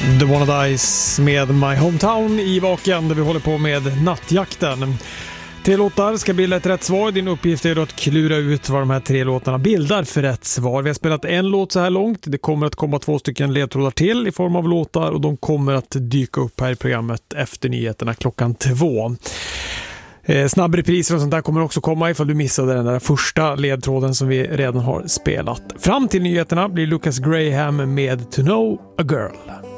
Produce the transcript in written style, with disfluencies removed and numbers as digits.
The Wanna Dice med My Hometown i Vaken där vi håller på med nattjakten. 3 låtar ska bilda ett rätt svar. Din uppgift är då att klura ut vad de här 3 låtarna bildar för rätt svar. Vi har spelat en låt så här långt. Det kommer att komma 2 stycken ledtrådar till i form av låtar och de kommer att dyka upp här i programmet efter nyheterna klockan 2. Snabbrepriser och sånt där kommer också komma ifall du missade den där första ledtråden som vi redan har spelat. Fram till nyheterna blir Lucas Graham med To Know a Girl.